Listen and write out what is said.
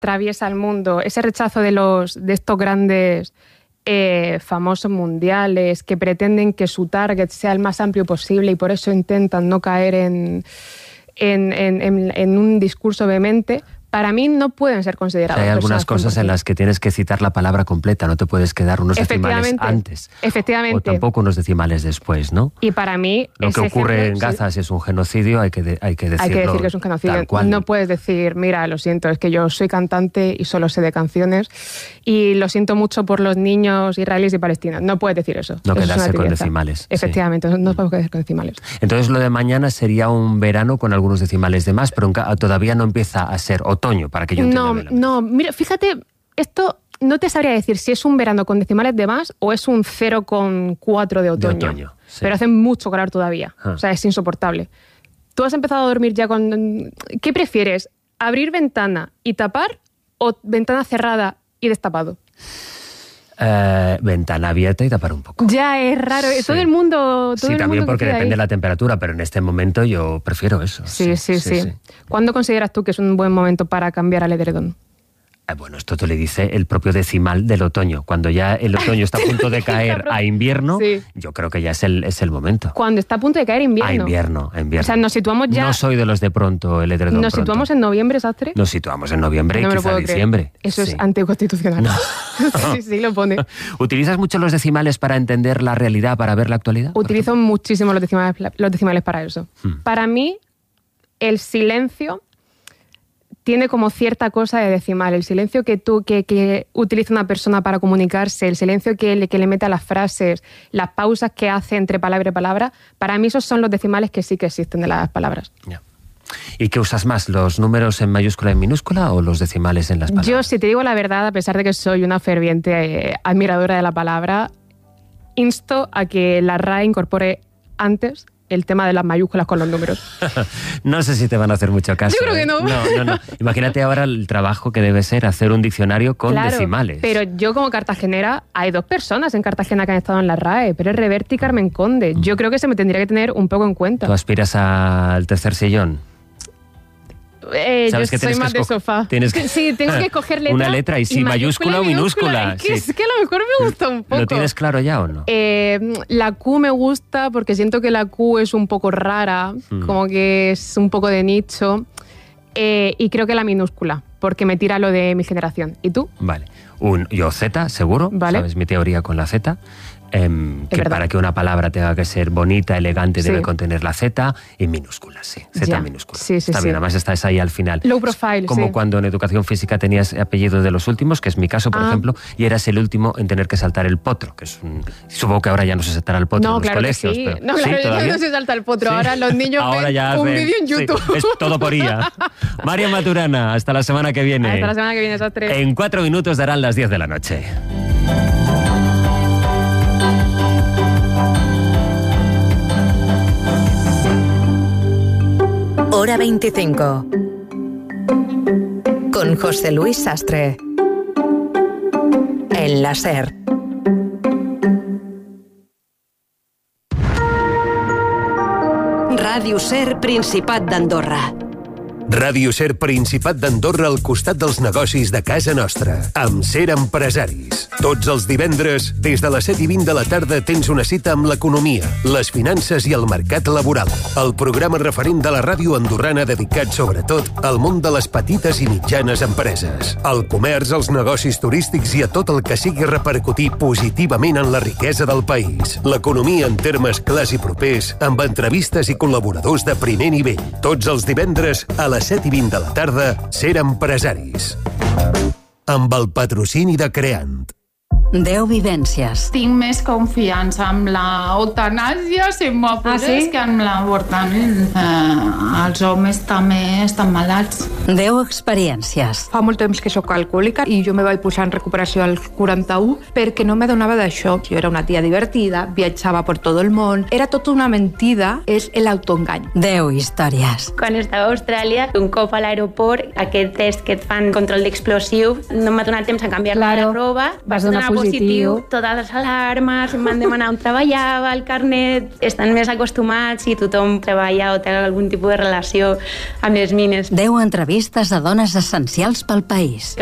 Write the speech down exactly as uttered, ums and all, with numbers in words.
atraviesa el mundo, ese rechazo de, los, de estos grandes eh, famosos mundiales que pretenden que su target sea el más amplio posible y por eso intentan no caer en, en, en, en, en un discurso vehemente, para mí no pueden ser considerados. O sea, hay algunas cosas en las que tienes que citar la palabra completa, no te puedes quedar unos decimales antes. Efectivamente. O tampoco unos decimales después, ¿no? Y para mí... Lo que ocurre en Gaza, sí, si es un genocidio, hay que, de, hay que decirlo. Hay que decir que es un genocidio. Tal cual. No puedes decir, mira, lo siento, es que yo soy cantante y solo sé de canciones y lo siento mucho por los niños israelíes y palestinos. No puedes decir eso. No eso quedarse con decimales. Efectivamente, sí. no podemos quedar con decimales. Entonces lo de mañana sería un verano con algunos decimales de más, pero todavía no empieza a ser otoño, para que yo entienda. No, no, mira, fíjate, esto no te sabría decir si es un verano con decimales de más o es un cero coma cuatro de otoño. De otoño, sí. Pero hace mucho calor todavía, ah. o sea, es insoportable. ¿Tú has empezado a dormir ya con... ¿Qué prefieres? ¿Abrir ventana y tapar o ventana cerrada y destapado? Eh, ventana abierta y tapar un poco. Ya es raro, sí. todo el mundo... Todo sí, el también mundo porque depende de la temperatura, pero en este momento yo prefiero eso. Sí sí sí, sí, sí. ¿Cuándo consideras tú que es un buen momento para cambiar al edredón? Eh, bueno, esto te lo dice el propio decimal del otoño. Cuando ya el otoño está a punto de caer a invierno, sí. yo creo que ya es el, es el momento. Cuando está a punto de caer invierno. A invierno, a invierno. O sea, nos situamos ya... No soy de los de pronto, el edredón ¿Nos pronto. situamos en noviembre, Sastre? Nos situamos en noviembre no y quizá diciembre. Eso sí. es anticonstitucional. No. sí, sí, lo pone. ¿Utilizas mucho los decimales para entender la realidad, para ver la actualidad? Utilizo muchísimo los decimales, los decimales para eso. Hmm. Para mí, el silencio... tiene como cierta cosa de decimal. El silencio que tú que, que utiliza una persona para comunicarse, el silencio que le, que le mete a las frases, las pausas que hace entre palabra y palabra, para mí esos son los decimales que sí que existen de las palabras. Yeah. ¿Y qué usas más, los números en mayúscula y en minúscula o los decimales en las palabras? Yo, si te digo la verdad, a pesar de que soy una ferviente eh, admiradora de la palabra, insto a que la R A E incorpore antes el tema de las mayúsculas con los números. No sé si te van a hacer mucho caso. Yo creo que no. ¿eh? No, no, no. Imagínate ahora el trabajo que debe ser hacer un diccionario con claro, decimales. Pero yo como cartagenera, hay dos personas en Cartagena que han estado en la R A E, Pérez Reverte y Carmen Conde. Yo creo que se me tendría que tener un poco en cuenta. ¿Tú aspiras al tercer sillón? Eh, yo soy más de sofá. Tienes que... Sí, tengo que escoger letra. Una letra y sí, y mayúscula, mayúscula o minúscula. Es que, sí. es que a lo mejor me gusta un poco. ¿Lo tienes claro ya o no? Eh, la Q me gusta porque siento que la Q es un poco rara, mm. como que es un poco de nicho. Eh, y creo que la minúscula, porque me tira lo de mi generación. ¿Y tú? Vale. Un, yo Z, seguro. Vale. ¿Sabes mi teoría con la Z? Eh, que verdad. Para que una palabra tenga que ser bonita, elegante, sí. debe contener la Z en minúsculas, sí. Z ya. minúscula. Sí, sí, Está sí. bien, además estás ahí al final. Low profile, Como sí. cuando en educación física tenías apellido de los últimos, que es mi caso, por ah. ejemplo, y eras el último en tener que saltar el potro, que es un... Supongo que ahora ya no se saltará el potro no, en los claro colegios. Que sí. Pero... No, claro, ¿Sí, ya no se salta el potro. ¿Sí? Ahora los niños ahora ven ya un ven... vídeo en YouTube. Sí, es todo por I A. María Maturana, hasta la semana que viene. Hasta la semana que viene, Sastre. En cuatro minutos darán las diez de la noche. Hora veinticinco. Con José Luis Sastre. En la SER. Ràdio SER Principat d'Andorra. Ràdio SER Principat d'Andorra al costat dels negocis de casa nostra, amb SER Empresaris. Tots els divendres, des de les set i vint de la tarda, tens una cita amb l'economia, les finances i el mercat laboral. El programa referent de la ràdio andorrana dedicat sobretot al món de les petites i mitjanes empreses, al comerç, als negocis turístics i a tot el que sigui repercutir positivament en la riquesa del país. L'economia en termes clars i propers, amb entrevistes i col·laboradors de primer nivell. Tots els divendres a les set i vint de la tarda, SER Empresaris. Amb el patrocini de Creant. deu vivències. Tinc més confiança amb l'eutanàsia, si m'apures, ah, sí? que amb l'avortament. Eh, els homes també estan malats. deu experiències. Fa molt temps que sóc alcohòlica i jo me vaig posar en recuperació als quaranta-u perquè no m'adonava d'això. Jo era una tia divertida, viatjava per tot el món. Era tota una mentida, és l'autoengany. deu històries. Quan estava a Austràlia, un cop a l'aeroport, aquest test que et fan control d'explosiu, no m'ha donat temps a canviar claro. la roba. Vas donar positiu. positiu. Totes les alarmes, em van demanar on treballava, el carnet, estan més acostumats i tothom treballa o té algun tipus de relació amb les mines. deu entrevistes a dones essencials pel país.